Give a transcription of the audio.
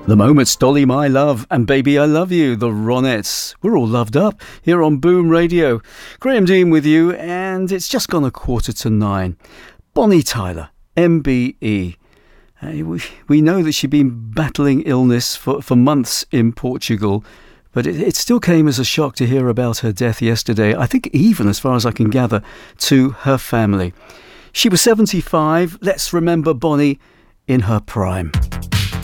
The Moments, Dolly My Love, and Baby I Love You, the Ronettes. We're all loved up here on Boom Radio. Graham Dean with you, and it's just gone 9:15. Bonnie Tyler, MBE. We know that she'd been battling illness for months in Portugal, but it still came as a shock to hear about her death yesterday. I think even, as far as I can gather, to her family. She was 75. Let's remember Bonnie in her prime.